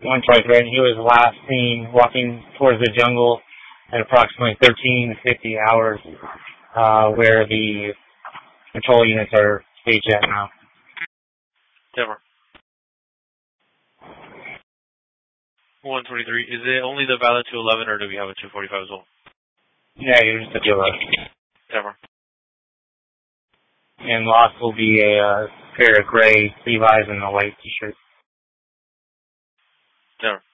123, he was last seen walking towards the jungle at approximately 13:50 hours, where the control units are staged at now. Never. 123, is it only the valid 211 or do we have a 245 as well? Yeah, you're just a 211. Never. And lost will be a pair of gray Levi's and a white t-shirt. Never.